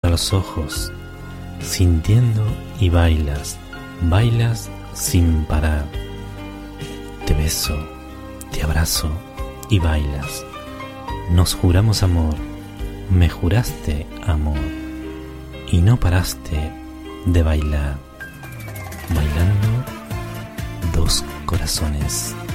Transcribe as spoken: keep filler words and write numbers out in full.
a los ojos, sintiendo y bailas, bailas sin parar. Te beso, te abrazo y bailas. Nos juramos amor, me juraste amor, y no paraste de bailar. Bailando dos corazones.